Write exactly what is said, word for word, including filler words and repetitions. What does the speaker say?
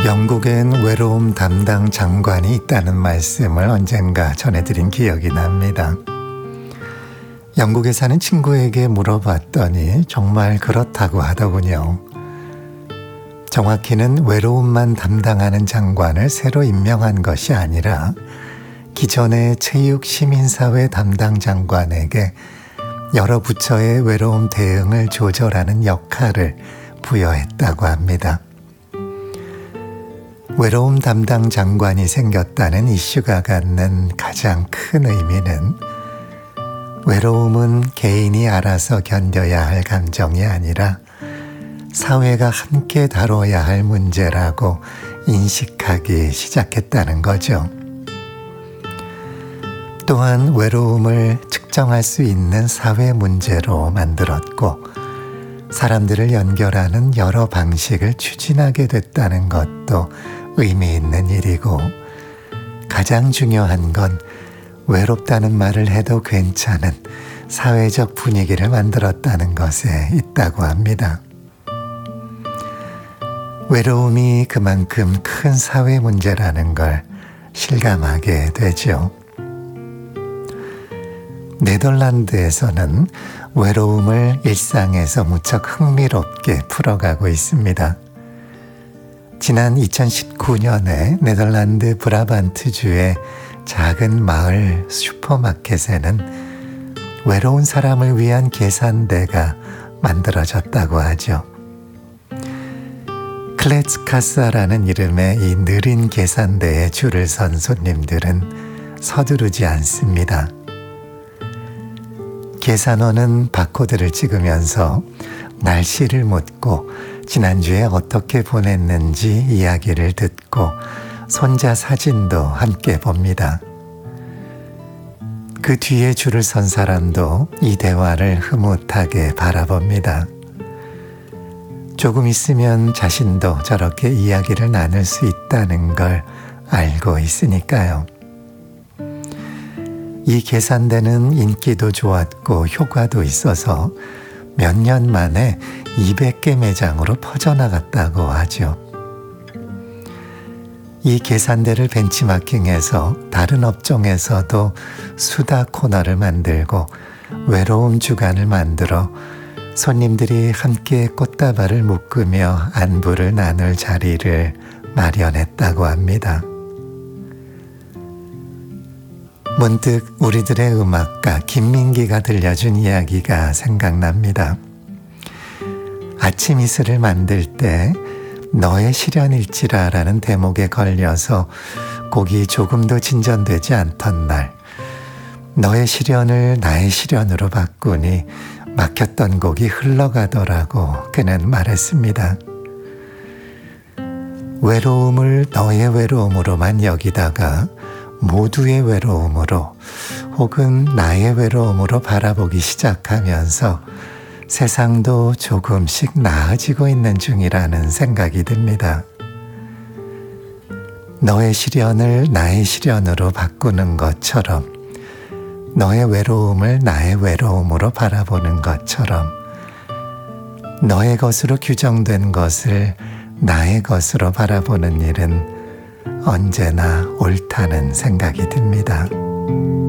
영국엔 외로움 담당 장관이 있다는 말씀을 언젠가 전해드린 기억이 납니다. 영국에 사는 친구에게 물어봤더니 정말 그렇다고 하더군요. 정확히는 외로움만 담당하는 장관을 새로 임명한 것이 아니라 기존의 체육시민사회 담당 장관에게 여러 부처의 외로움 대응을 조절하는 역할을 부여했다고 합니다. 외로움 담당 장관이 생겼다는 이슈가 갖는 가장 큰 의미는 외로움은 개인이 알아서 견뎌야 할 감정이 아니라 사회가 함께 다뤄야 할 문제라고 인식하기 시작했다는 거죠. 또한 외로움을 측정할 수 있는 사회 문제로 만들었고 사람들을 연결하는 여러 방식을 추진하게 됐다는 것도 의미 있는 일이고 가장 중요한 건 외롭다는 말을 해도 괜찮은 사회적 분위기를 만들었다는 것에 있다고 합니다. 외로움이 그만큼 큰 사회 문제라는 걸 실감하게 되죠. 네덜란드에서는 외로움을 일상에서 무척 흥미롭게 풀어가고 있습니다. 지난 이천십구 년에 네덜란드 브라반트주의 작은 마을 슈퍼마켓에는 외로운 사람을 위한 계산대가 만들어졌다고 하죠. 클레츠카사라는 이름의 이 느린 계산대에 줄을 선 손님들은 서두르지 않습니다. 계산원은 바코드를 찍으면서 날씨를 묻고 지난주에 어떻게 보냈는지 이야기를 듣고 손자 사진도 함께 봅니다. 그 뒤에 줄을 선 사람도 이 대화를 흐뭇하게 바라봅니다. 조금 있으면 자신도 저렇게 이야기를 나눌 수 있다는 걸 알고 있으니까요. 이 계산대는 인기도 좋았고 효과도 있어서 몇 년 만에 이백 개 매장으로 퍼져나갔다고 하죠. 이 계산대를 벤치마킹해서 다른 업종에서도 수다 코너를 만들고 외로움 주간을 만들어 손님들이 함께 꽃다발을 묶으며 안부를 나눌 자리를 마련했다고 합니다. 문득 우리들의 음악가 김민기가 들려준 이야기가 생각납니다. 아침 이슬을 만들 때 너의 시련일지라라는 대목에 걸려서 곡이 조금도 진전되지 않던 날 너의 시련을 나의 시련으로 바꾸니 막혔던 곡이 흘러가더라고 그는 말했습니다. 외로움을 너의 외로움으로만 여기다가 모두의 외로움으로 혹은 나의 외로움으로 바라보기 시작하면서 세상도 조금씩 나아지고 있는 중이라는 생각이 듭니다. 너의 시련을 나의 시련으로 바꾸는 것처럼 너의 외로움을 나의 외로움으로 바라보는 것처럼 너의 것으로 규정된 것을 나의 것으로 바라보는 일은 언제나 옳다는 생각이 듭니다.